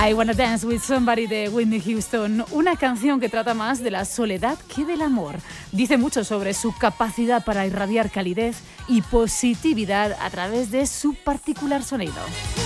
I Wanna Dance With Somebody de Whitney Houston, una canción que trata más de la soledad que del amor. Dice mucho sobre su capacidad para irradiar calidez y positividad a través de su particular sonido.